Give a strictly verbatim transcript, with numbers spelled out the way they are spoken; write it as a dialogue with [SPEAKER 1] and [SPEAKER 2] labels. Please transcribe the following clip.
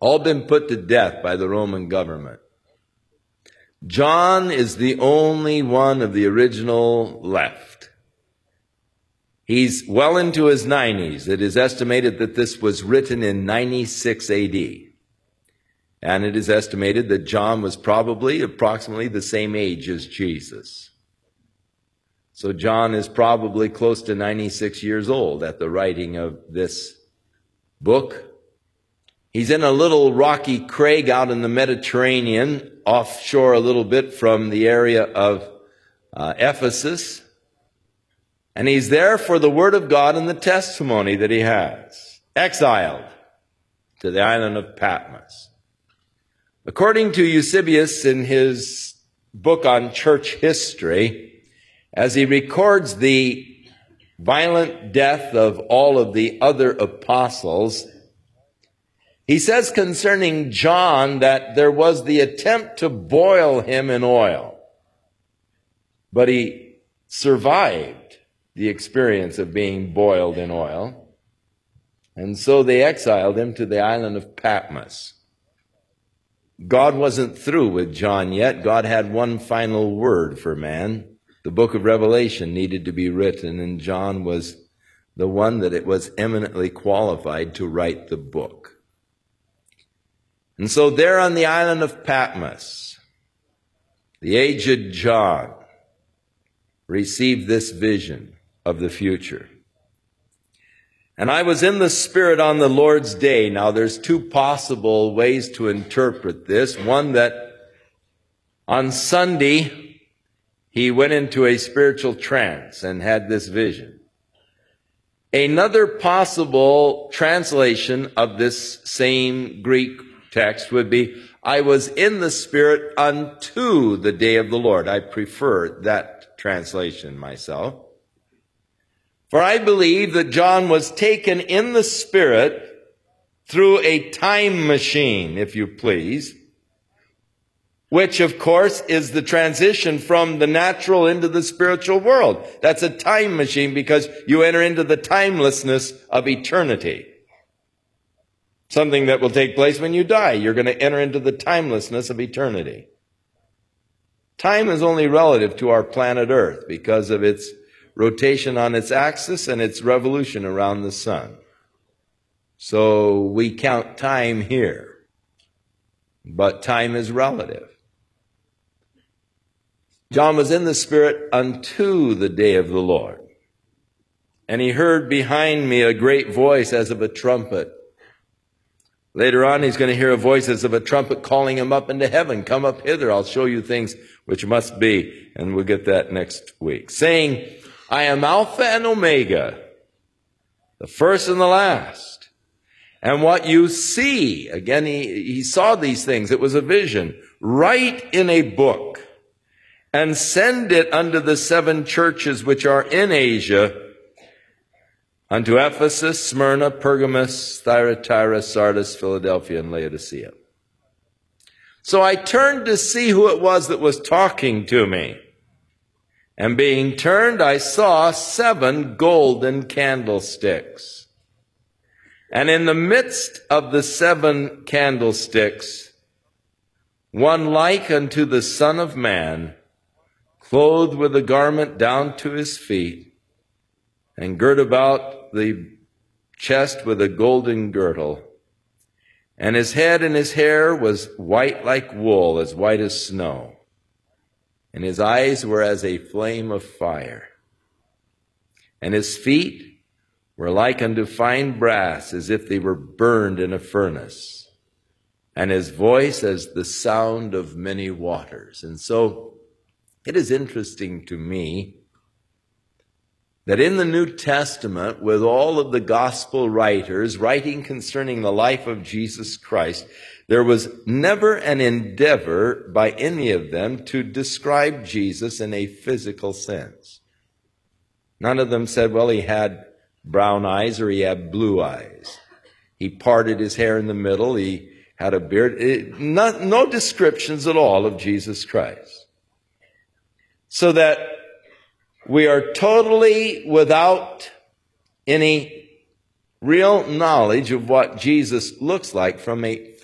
[SPEAKER 1] all been put to death by the Roman government. John is the only one of the original left. He's well into his nineties. It is estimated that this was written in ninety-six A D. And it is estimated that John was probably approximately the same age as Jesus. So John is probably close to ninety-six years old at the writing of this book. He's in a little rocky crag out in the Mediterranean, offshore a little bit from the area of uh, Ephesus. And he's there for the word of God and the testimony that he has. Exiled to the island of Patmos. According to Eusebius in his book on church history, as he records the violent death of all of the other apostles, he says concerning John that there was the attempt to boil him in oil, but he survived the experience of being boiled in oil, and so they exiled him to the island of Patmos. God wasn't through with John yet. God had one final word for man. The book of Revelation needed to be written, and John was the one that it was eminently qualified to write the book. And so there on the island of Patmos, the aged John received this vision of the future. And I was in the Spirit on the Lord's day. Now there's two possible ways to interpret this. One, that on Sunday he went into a spiritual trance and had this vision. Another possible translation of this same Greek text would be, I was in the Spirit unto the day of the Lord. I prefer that translation myself. For I believe that John was taken in the Spirit through a time machine, if you please, which of course is the transition from the natural into the spiritual world. That's a time machine because you enter into the timelessness of eternity. Something that will take place when you die. You're going to enter into the timelessness of eternity. Time is only relative to our planet Earth because of its rotation on its axis and its revolution around the sun. So we count time here, but time is relative. John was in the Spirit unto the day of the Lord. And he heard behind me a great voice as of a trumpet. Later on, he's going to hear a voice as of a trumpet calling him up into heaven. Come up hither, I'll show you things which must be. And we'll get that next week. Saying, I am Alpha and Omega, the first and the last. And what you see, again, he, he saw these things. It was a vision. Write in a book and send it unto the seven churches which are in Asia, unto Ephesus, Smyrna, Pergamos, Thyatira, Sardis, Philadelphia, and Laodicea. So I turned to see who it was that was talking to me. And being turned, I saw seven golden candlesticks. And in the midst of the seven candlesticks, one like unto the Son of Man, clothed with a garment down to his feet, and girt about the chest with a golden girdle. And his head and his hair was white like wool, as white as snow. And his eyes were as a flame of fire. And his feet were like unto fine brass, as if they were burned in a furnace. And his voice as the sound of many waters. And so it is interesting to me that in the New Testament, with all of the gospel writers writing concerning the life of Jesus Christ, there was never an endeavor by any of them to describe Jesus in a physical sense. None of them said, well, he had brown eyes or he had blue eyes. He parted his hair in the middle. He had a beard. It, not, no descriptions at all of Jesus Christ. So that we are totally without any real knowledge of what Jesus looks like from a